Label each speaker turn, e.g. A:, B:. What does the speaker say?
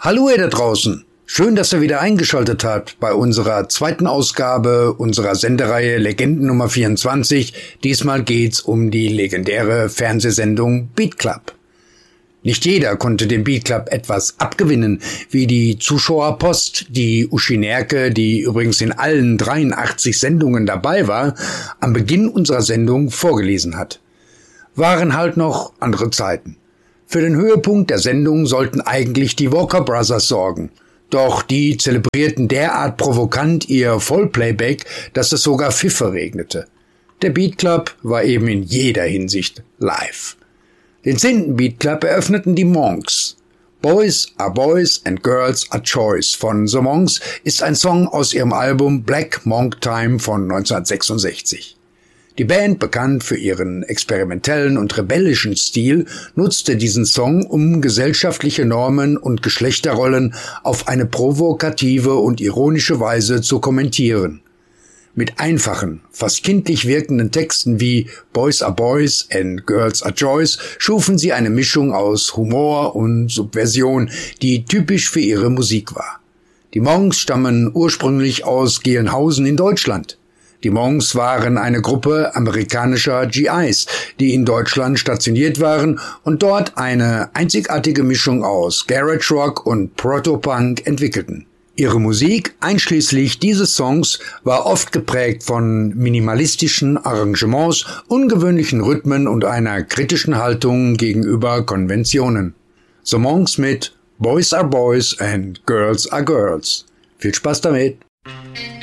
A: Hallo ihr da draußen. Schön, dass ihr wieder eingeschaltet habt bei unserer zweiten Ausgabe unserer Sendereihe Legenden Nummer 24. Diesmal geht's um die legendäre Fernsehsendung Beat Club. Nicht jeder konnte dem Beat Club etwas abgewinnen, wie die Zuschauerpost, die Uschi Nerke, die übrigens in allen 83 Sendungen dabei war, am Beginn unserer Sendung vorgelesen hat. Waren halt noch andere Zeiten. Für den Höhepunkt der Sendung sollten eigentlich die Walker Brothers sorgen. Doch die zelebrierten derart provokant ihr Vollplayback, dass es sogar Pfiffe regnete. Der Beat Club war eben in jeder Hinsicht live. Den 10. Beat Club eröffneten die Monks. Boys are Boys and Girls are Choice von The Monks ist ein Song aus ihrem Album Black Monk Time von 1966. Die Band, bekannt für ihren experimentellen und rebellischen Stil, nutzte diesen Song, um gesellschaftliche Normen und Geschlechterrollen auf eine provokative und ironische Weise zu kommentieren. Mit einfachen, fast kindlich wirkenden Texten wie Boys are Boys and Girls are Choice schufen sie eine Mischung aus Humor und Subversion, die typisch für ihre Musik war. Die Monks stammen ursprünglich aus Gelnhausen in Deutschland. Die Monks waren eine Gruppe amerikanischer GIs, die in Deutschland stationiert waren und dort eine einzigartige Mischung aus Garage Rock und Proto-Punk entwickelten. Ihre Musik, einschließlich dieses Songs, war oft geprägt von minimalistischen Arrangements, ungewöhnlichen Rhythmen und einer kritischen Haltung gegenüber Konventionen. The Monks mit Boys are Boys and Girls are Girls. Viel Spaß damit!